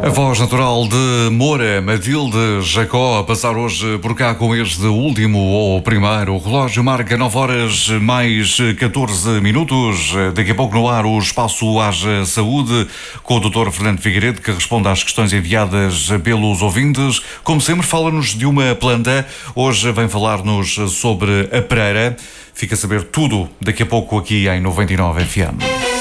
A voz natural de Moura, Matilde Jacó, a passar hoje por cá com este último ou primeiro. O relógio marca 9 horas mais 14 minutos. Daqui a pouco no ar o Espaço Haja Saúde com o Dr. Fernando Figueiredo, que responde às questões enviadas pelos ouvintes. Como sempre, fala-nos de uma planta. Hoje vem falar-nos sobre a pereira. Fica a saber tudo daqui a pouco aqui em 99 FM.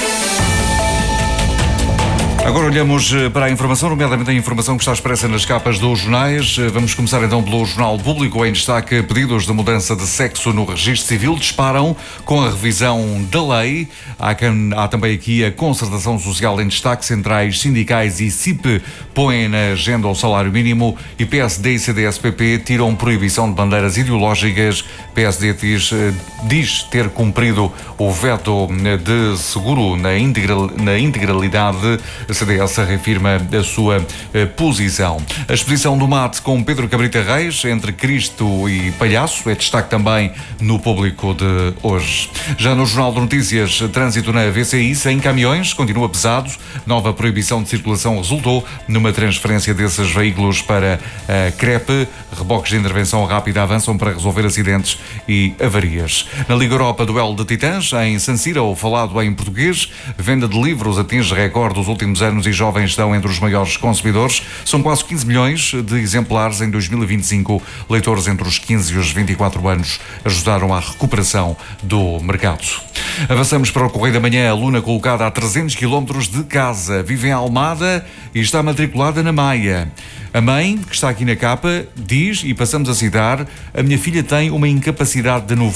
Agora olhamos para a informação, nomeadamente a informação que está expressa nas capas dos jornais. Vamos começar então pelo Jornal Público. Em destaque, pedidos de mudança de sexo no registro civil disparam com a revisão da lei. Há também aqui a concertação social em destaque. Centrais sindicais e CIP põem na agenda o salário mínimo e PSD e CDS-PP tiram proibição de bandeiras ideológicas. PSD diz ter cumprido o veto de seguro na integralidade. A CDS reafirma a sua posição. A exposição do mate com Pedro Cabrita Reis, entre Cristo e Palhaço, é destaque também no Público de hoje. Já no Jornal de Notícias, trânsito na VCI sem caminhões, continua pesado. Nova proibição de circulação resultou numa transferência desses veículos para a CREP. Reboques de intervenção rápida avançam para resolver acidentes e avarias. Na Liga Europa, duelo de titãs, em San Siro, falado em português. Venda de livros atinge recorde dos últimos anos e jovens estão entre os maiores consumidores. São quase 15 milhões de exemplares em 2025. Leitores entre os 15 e os 24 anos ajudaram à recuperação do mercado. Avançamos para o Correio da Manhã. Aluna colocada a 300 km de casa, vive em Almada e está matriculada na Maia. A mãe, que está aqui na capa, diz, e passamos a citar: a minha filha tem uma incapacidade de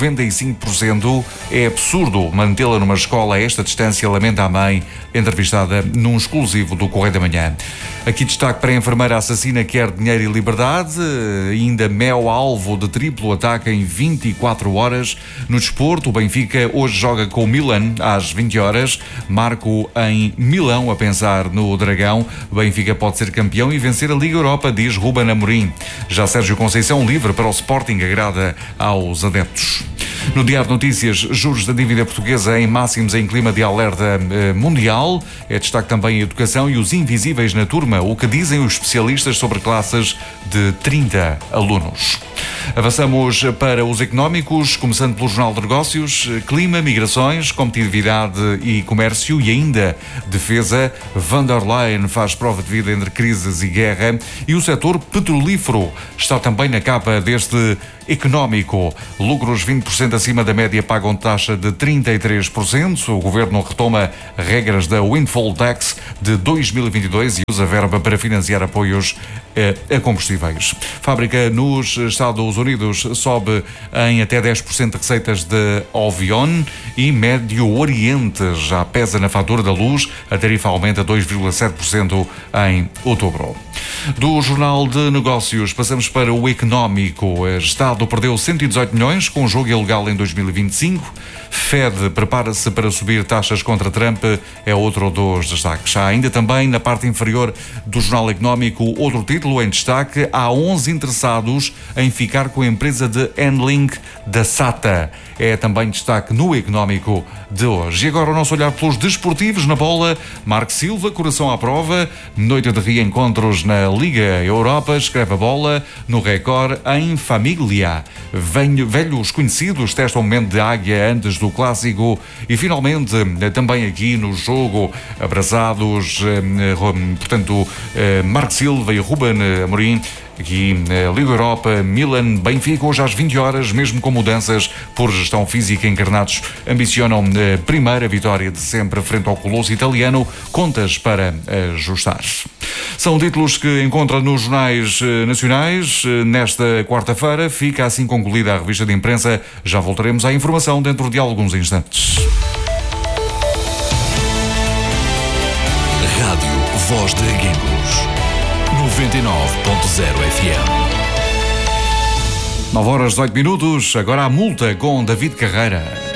95%. É absurdo mantê-la numa escola a esta distância, lamenta a mãe, entrevistada num exclusivo do Correio da Manhã. Aqui destaque para a enfermeira assassina que quer dinheiro e liberdade. Ainda Mel alvo de triplo ataque em 24 horas. No desporto, o Benfica hoje joga com o Milan às 20 horas. Marco em Milão a pensar no Dragão. O Benfica pode ser campeão e vencer a Liga Europa, diz Ruben Amorim. Já Sérgio Conceição, livre para o Sporting, agrada aos adeptos. No Diário de Notícias, juros da dívida portuguesa em máximos em clima de alerta mundial. É destaque também a educação e os invisíveis na turma, o que dizem os especialistas sobre classes de 30 alunos. Avançamos para os económicos, começando pelo Jornal de Negócios. Clima, migrações, competitividade e comércio e ainda defesa. Van der Leyen faz prova de vida entre crises e guerra. E o setor petrolífero está também na capa deste económico. Lucros 20% acima da média pagam taxa de 33%. O governo retoma regras da Windfall Tax de 2022 e usa verba para financiar apoios a combustíveis. Fábrica nos Estados Unidos sobe em até 10% de receitas de Ovion e Médio Oriente já pesa na fatura da luz. A tarifa aumenta 2,7% em outubro. Do Jornal de Negócios passamos para o económico. O Estado perdeu 118 milhões com o jogo ilegal em 2025. Fed prepara-se para subir taxas contra Trump, é outro dos destaques. Há ainda também na parte inferior do Jornal Económico outro título em destaque. Há 11 interessados em ficar com a empresa de handling da SATA. É também destaque no Económico de hoje. E agora o nosso olhar pelos desportivos. Na bola, Marco Silva, coração à prova. Noite de reencontros na Liga Europa. Escreve a bola no Record em família. Velhos conhecidos testam o momento de águia antes do clássico. E finalmente, também aqui no jogo, abraçados, portanto, Marco Silva e Ruben Amorim. Aqui na Liga Europa, Milan, Benfica, hoje às 20 horas, mesmo com mudanças por gestão física, encarnados ambicionam a primeira vitória de sempre frente ao Colosso italiano, contas para ajustar. São títulos que encontra nos jornais nacionais. Nesta quarta-feira fica assim concluída a revista de imprensa. Já voltaremos à informação dentro de alguns instantes. Rádio Voz de Guindos. 99.0 FM. 9 horas 18 minutos, agora a multa com David Carreira.